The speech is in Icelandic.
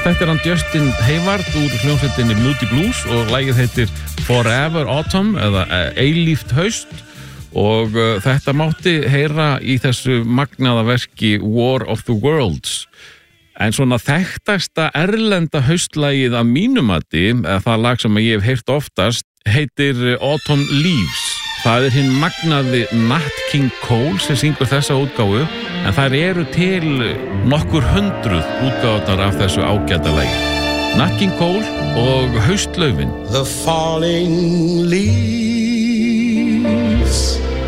Þetta hann Justin Hayward úr hljómsveitinni Moody Blues og lagið heitir Forever Autumn eða eilíft haust og þetta mátti heyra í þessu magnaða verki War of the Worlds. En svona þekktasta erlenda haustlagið að mínumati, eða það lag sem ég hef heyrt oftast, heitir Autumn Leaves. Það hinn magnaði Nat King Cole sem syngur þessa útgáfu, en þær eru til nokkur 100 útgáfurnar af þessu ágæta lagi. Nat King Cole og Haustlaufin. The falling leaves